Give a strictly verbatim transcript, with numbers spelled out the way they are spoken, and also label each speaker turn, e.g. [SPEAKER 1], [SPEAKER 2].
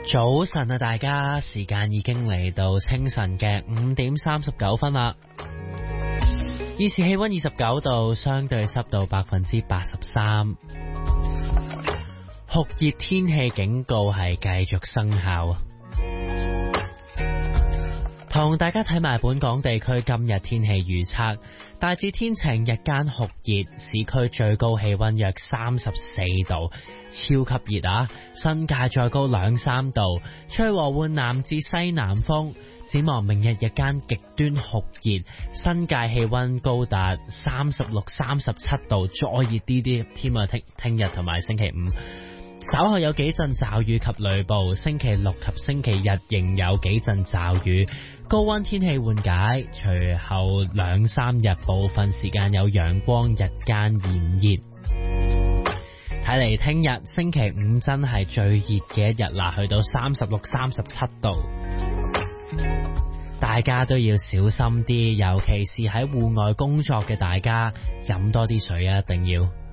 [SPEAKER 1] 早晨啊，大家，時間已經嚟到清晨嘅五點三十九分啦。現時氣溫二十九度，相對濕度百分之八十三，酷熱天氣警告係繼續生效。同大家睇埋本港地區今日天氣預測，大致天晴，日間酷熱，市區最高氣溫約三十四度，超級熱啊！新界再高兩三度，吹和緩南至西南風。展望明日日間極端酷熱，新界氣溫高達三十六、三十七度，再熱啲啲添啊！聽聽日同埋星期五。稍後有幾陣驟雨及雷暴，星期六及星期日仍有幾陣驟雨，高溫天氣緩解，隨後兩三日部分時間有陽光，日間炎熱。睇嚟聽日星期五真係最熱嘅一日啦，去到三十六、三十七度，大家都要小心啲，尤其是喺戶外工作嘅大家，飲多啲水啊，一定要。